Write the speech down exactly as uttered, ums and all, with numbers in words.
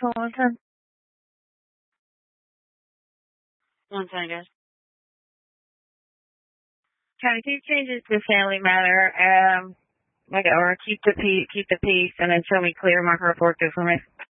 Hold on, time. One second. Can you change it to family matter? Um, like, or keep the peace, keep the peace, and then show me clear marker report good for me.